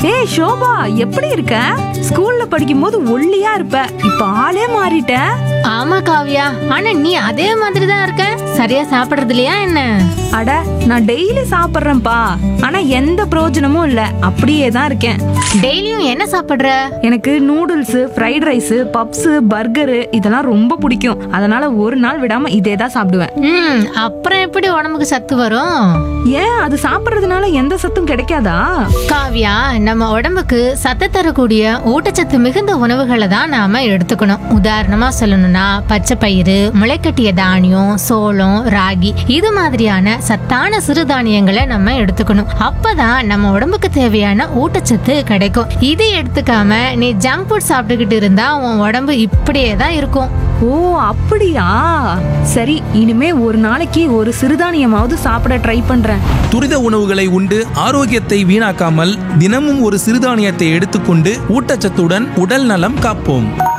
ஏய் ஷோபா, எப்படி இருக்க? ஸ்கூல்ல படிக்கும்போது ஒல்லியா இருப்ப, இப்ப ஆளே மாறிட்ட. ஆமா காவியா, ஆனா நீ அதே மாதிரி தான் இருக்க. சரியா சாப்பிடுறது இல்லையா என்ன? அட, நான் டெய்லி சாப்பிடுறேன்ப்பா, ஆனா எந்த பிரயோஜனமும் இல்ல, அப்படியே தான் இருக்கேன். டெய்லியும் என்ன சாப்பிடுற? எனக்கு noodles, fried rice, puffs, burger இதெல்லாம் ரொம்ப பிடிக்கும். அதனால ஒரு நாள் விடாம இதே தான் சாப்பிடுவேன். அப்புறம் எப்படி உடம்புக்கு சத்து வரும்? ஏன், அது சாப்பிடுறதுனால எந்த சத்தும் கிடைக்காதா? காவியா, நம்ம உடம்புக்கு சத்து தரக்கூடிய ஊட்டச்சத்து மிகுந்த உணவுகளை தான் நாம எடுத்துக்கணும். உதாரணமா சொல்லணும்னா பச்சை பயிறு, முளைக்கட்டிய தானியம், சோளம், ராகி இது மாதிரியான சத்தான சிறுதானியங்களை நம்ம எடுத்துக்கணும். அப்பதான் நம்ம உடம்புக்கு தேவையான ஊட்டச்சத்து கிடைக்கும். இது எடுத்துக்காம நீ ஜங்க் ஃபுட் சாப்பிட்டுக்கிட்டு இருந்தா உன் உடம்பு இப்படியே தான் இருக்கும். ஓ அப்படியா? சரி, இனிமே ஒரு நாளைக்கு ஒரு சிறுதானியமாவது சாப்பிட ட்ரை பண்றேன். துரித உணவுகளை உண்டு ஆரோக்கியத்தை வீணாக்காமல் தினமும் ஒரு சிறுதானியத்தை எடுத்துக்கொண்டு ஊட்டச்சத்துடன் உடல் நலம் காப்போம்.